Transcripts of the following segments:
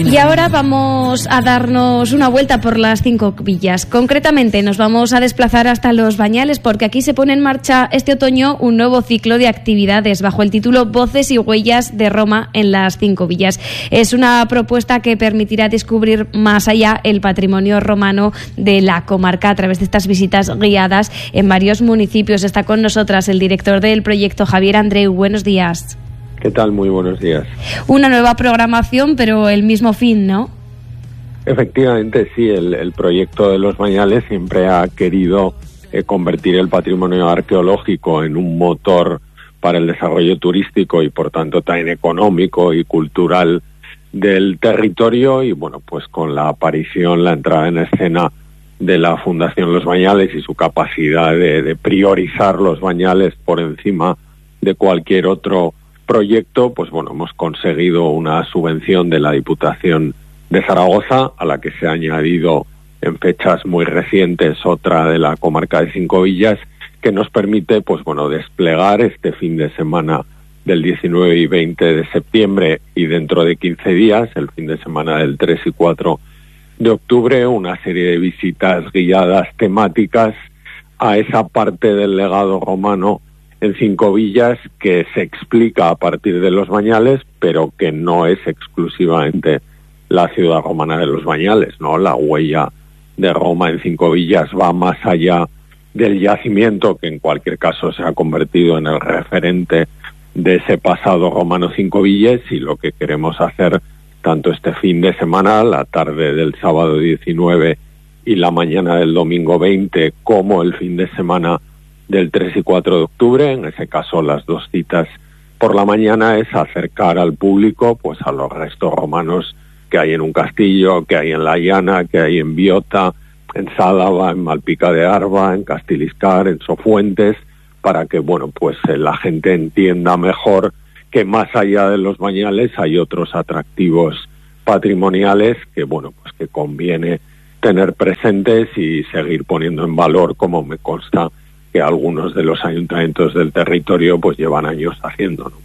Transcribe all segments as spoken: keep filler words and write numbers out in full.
Y ahora vamos a darnos una vuelta por las cinco villas. Concretamente nos vamos a desplazar hasta Los Bañales, porque aquí se pone en marcha este otoño un nuevo ciclo de actividades bajo el título Voces y Huellas de Roma en las cinco villas. Es una propuesta que permitirá descubrir más allá el patrimonio romano de la comarca a través de estas visitas guiadas en varios municipios. Está con nosotras el director del proyecto, Javier Andreu. Buenos días. ¿Qué tal? Muy buenos días. Una nueva programación, pero el mismo fin, ¿no? Efectivamente, sí. El, el proyecto de Los Bañales siempre ha querido eh, convertir el patrimonio arqueológico en un motor para el desarrollo turístico y, por tanto, también económico y cultural del territorio. Y, bueno, pues con la aparición, la entrada en escena de la Fundación Los Bañales y su capacidad de, de priorizar los bañales por encima de cualquier otro proyecto, pues bueno, hemos conseguido una subvención de la Diputación de Zaragoza, a la que se ha añadido en fechas muy recientes otra de la comarca de Cinco Villas, que nos permite, pues bueno, desplegar este fin de semana del diecinueve y veinte de septiembre y dentro de quince días, el fin de semana del tres y cuatro de octubre, una serie de visitas guiadas temáticas a esa parte del legado romano en Cinco Villas que se explica a partir de Los Bañales, pero que no es exclusivamente la ciudad romana de Los Bañales, ¿no? La huella de Roma en Cinco Villas va más allá del yacimiento, que en cualquier caso se ha convertido en el referente de ese pasado romano Cinco Villas, y lo que queremos hacer tanto este fin de semana, la tarde del sábado diecinueve y la mañana del domingo veinte, como el fin de semana del tres y cuatro de octubre, en ese caso las dos citas por la mañana, es acercar al público pues a los restos romanos que hay en un castillo, que hay en La Llana, que hay en Biota, en Sálava, en Malpica de Arba, en Castiliscar, en Sofuentes, para que bueno pues eh, la gente entienda mejor que más allá de Los Bañales hay otros atractivos patrimoniales que bueno pues que conviene tener presentes y seguir poniendo en valor, como me consta que algunos de los ayuntamientos del territorio pues llevan años haciendo, ¿no?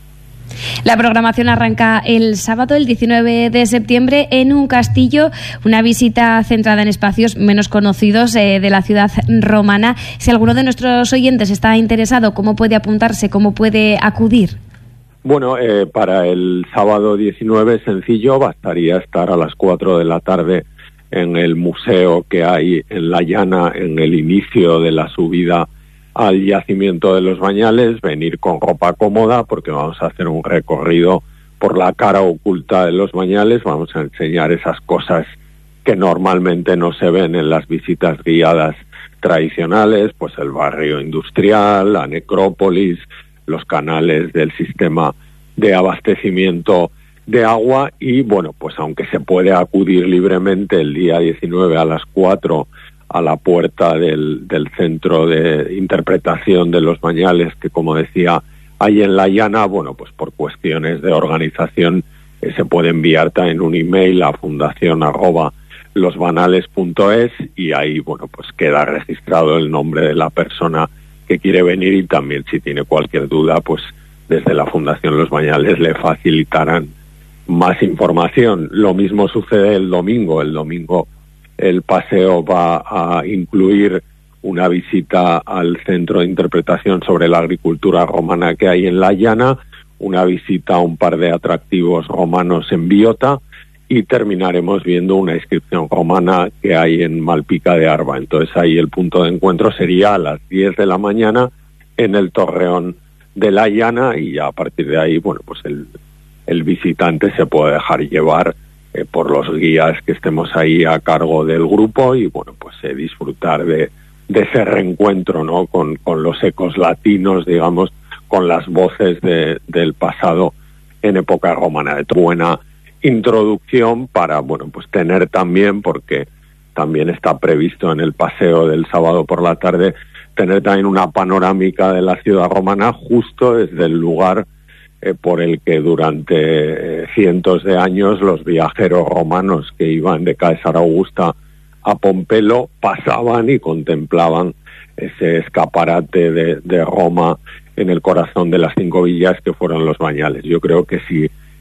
La programación arranca el sábado, el diecinueve de septiembre, en un castillo, una visita centrada en espacios menos conocidos eh, de la ciudad romana. Si alguno de nuestros oyentes está interesado, ¿cómo puede apuntarse? ¿Cómo puede acudir? Bueno, eh, para el sábado diecinueve, sencillo, bastaría estar a las cuatro de la tarde en el museo que hay en La Llana, en el inicio de la subida al yacimiento de Los Bañales, venir con ropa cómoda porque vamos a hacer un recorrido por la cara oculta de Los Bañales, vamos a enseñar esas cosas que normalmente no se ven en las visitas guiadas tradicionales, pues el barrio industrial, la necrópolis, los canales del sistema de abastecimiento de agua y bueno, pues aunque se puede acudir libremente el día diecinueve a las cuatro a la puerta del, del centro de interpretación de Los Bañales, que como decía hay en La Llana, bueno, pues por cuestiones de organización eh, se puede enviar también un email a fundación arroba losbanales punto es y ahí, bueno, pues queda registrado el nombre de la persona que quiere venir y también si tiene cualquier duda, pues desde la Fundación Los Bañales le facilitarán más información. Lo mismo sucede el domingo, el domingo el paseo va a incluir una visita al centro de interpretación sobre la agricultura romana que hay en La Llana, una visita a un par de atractivos romanos en Biota y terminaremos viendo una inscripción romana que hay en Malpica de Arba. Entonces ahí el punto de encuentro sería a las diez de la mañana en el Torreón de La Llana y ya a partir de ahí, bueno, pues el, el visitante se puede dejar llevar Eh, por los guías que estemos ahí a cargo del grupo y bueno pues eh, disfrutar de, de ese reencuentro, ¿no? con, con los ecos latinos, digamos, con las voces de, del pasado en época romana. De buena introducción para bueno pues tener también, porque también está previsto en el paseo del sábado por la tarde, tener también una panorámica de la ciudad romana justo desde el lugar Eh, por el que durante eh, cientos de años los viajeros romanos que iban de Caesar Augusta a Pompelo pasaban y contemplaban ese escaparate de, de Roma en el corazón de las Cinco Villas que fueron Los Bañales. Yo creo que si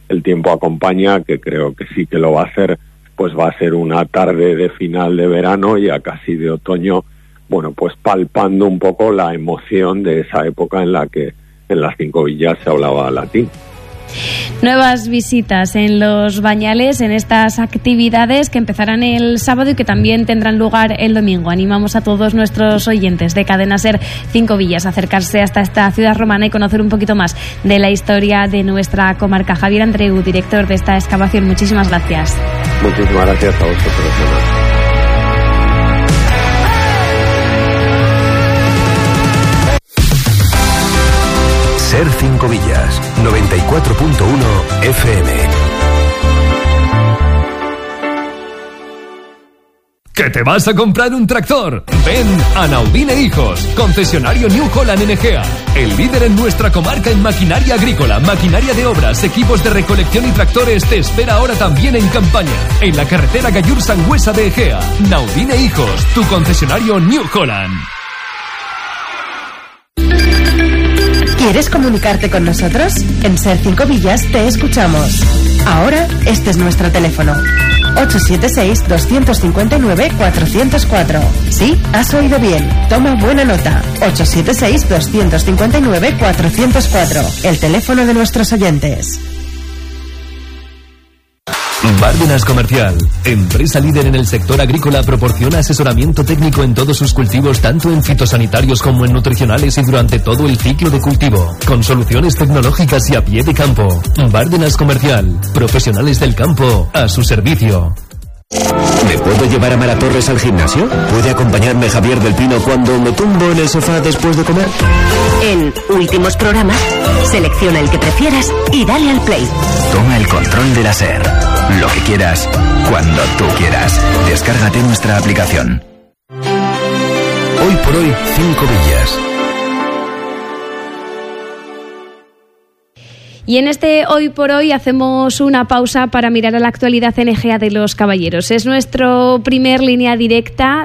el tiempo acompaña, que creo que sí que lo va a hacer, pues va a ser una tarde de final de verano, ya casi de otoño, bueno, pues palpando un poco la emoción de esa época en la que en las Cinco Villas se hablaba latín. Nuevas visitas en Los Bañales en estas actividades que empezarán el sábado y que también tendrán lugar el domingo. Animamos a todos nuestros oyentes de Cadena SER Cinco Villas a acercarse hasta esta ciudad romana y conocer un poquito más de la historia de nuestra comarca. Javier Andreu, director de esta excavación, muchísimas gracias. Muchísimas gracias a vosotros. SER Cinco Villas, noventa y cuatro punto uno F M. ¿Que te vas a comprar un tractor? Ven a Naudín e Hijos, concesionario New Holland en Egea, el líder en nuestra comarca en maquinaria agrícola, maquinaria de obras, equipos de recolección y tractores. Te espera ahora también en campaña, en la carretera Gallur-Sangüesa de Egea. Naudín e Hijos, tu concesionario New Holland. ¿Quieres comunicarte con nosotros? En SER Cinco Villas te escuchamos. Ahora, este es nuestro teléfono. ocho siete seis, dos cinco nueve, cuatro cero cuatro. Sí, has oído bien. Toma buena nota. ocho siete seis, dos cinco nueve, cuatro cero cuatro. El teléfono de nuestros oyentes. Bárdenas Comercial, empresa líder en el sector agrícola, proporciona asesoramiento técnico en todos sus cultivos, tanto en fitosanitarios como en nutricionales y durante todo el ciclo de cultivo, con soluciones tecnológicas y a pie de campo. Bárdenas Comercial, profesionales del campo a su servicio. ¿Me puedo llevar a Mara Torres al gimnasio? ¿Puede acompañarme Javier del Pino cuando me tumbo en el sofá después de comer? En Últimos Programas, selecciona el que prefieras y dale al play. Toma el control de la SER. Lo que quieras, cuando tú quieras. Descárgate nuestra aplicación. Hoy por hoy, Cinco Villas. Y en este Hoy por Hoy hacemos una pausa para mirar a la actualidad en Egea de los Caballeros. Es nuestro primer línea directa